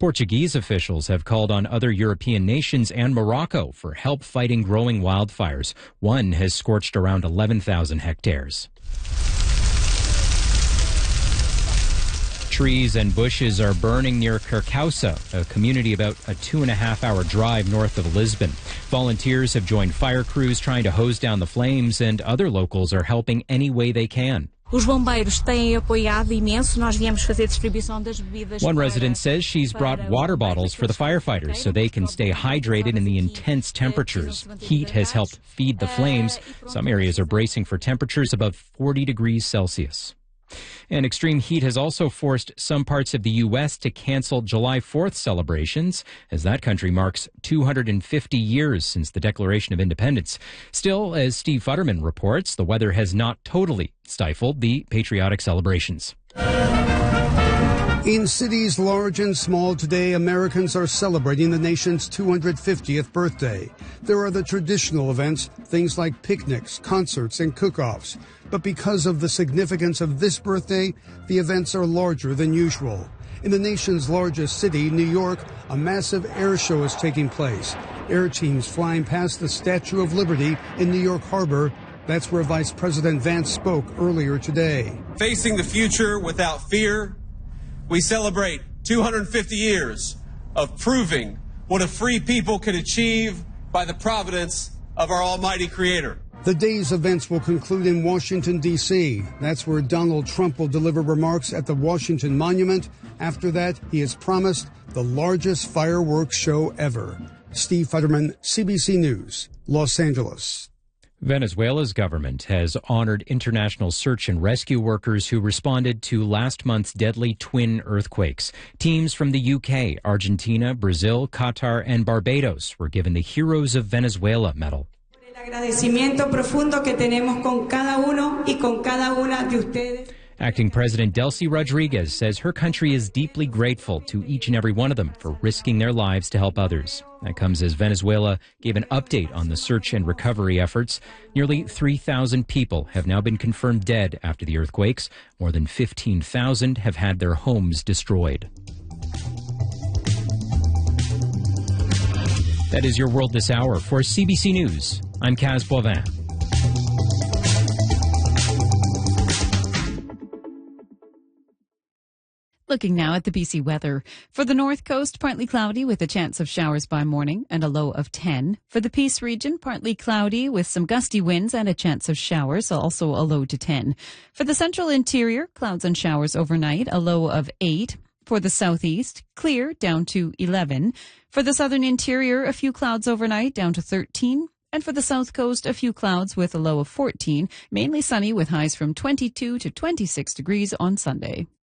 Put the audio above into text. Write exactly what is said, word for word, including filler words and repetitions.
Portuguese officials have called on other European nations and Morocco for help fighting growing wildfires. One has scorched around eleven thousand hectares. Trees and bushes are burning near Carcauça, a community about a two and a half hour drive north of Lisbon. Volunteers have joined fire crews trying to hose down the flames, and other locals are helping any way they can. Os bombeiros têm apoiado imenso. Nós viemos fazer distribuição das bebidas. One resident says she's brought water bottles for the firefighters so they can stay hydrated in the intense temperatures. Heat has helped feed the flames. Some areas are bracing for temperatures above forty degrees Celsius. And extreme heat has also forced some parts of the U S to cancel July fourth celebrations, as that country marks two hundred fifty years since the Declaration of Independence. Still, as Steve Futterman reports, the weather has not totally stifled the patriotic celebrations. In cities large and small today, Americans are celebrating the nation's two hundred fiftieth birthday. There are the traditional events, things like picnics, concerts, and cook-offs. But because of the significance of this birthday, the events are larger than usual. In the nation's largest city, New York, a massive air show is taking place. Air teams flying past the Statue of Liberty in New York Harbor. That's where Vice President Vance spoke earlier today. Facing the future without fear, we celebrate two hundred fifty years of proving what a free people can achieve by the providence of our almighty Creator. The day's events will conclude in Washington, D C That's where Donald Trump will deliver remarks at the Washington Monument. After that, he has promised the largest fireworks show ever. Steve Futterman, C B C News, Los Angeles. Venezuela's government has honored international search and rescue workers who responded to last month's deadly twin earthquakes. Teams from the U K, Argentina, Brazil, Qatar, and Barbados were given the Heroes of Venezuela medal. Agradecimiento profundo que tenemos con cada uno y con cada una de ustedes. Acting President Delcy Rodriguez says her country is deeply grateful to each and every one of them for risking their lives to help others. That comes as Venezuela gave an update on the search and recovery efforts. Nearly three thousand people have now been confirmed dead after the earthquakes. More than fifteen thousand have had their homes destroyed. That is your world this hour. For C B C News, I'm Kaz Boivin. Looking now at the B C weather. For the north coast, partly cloudy with a chance of showers by morning and a low of ten. For the Peace region, partly cloudy with some gusty winds and a chance of showers, also a low to ten. For the central interior, clouds and showers overnight, a low of eight. For the southeast, clear, down to eleven. For the southern interior, a few clouds overnight, down to thirteen. And for the south coast, a few clouds with a low of fourteen. Mainly sunny with highs from twenty-two to twenty-six degrees on Sunday.